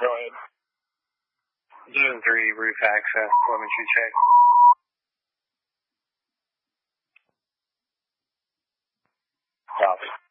Go ahead. Zone 3, roof access, telemetry check. Copy.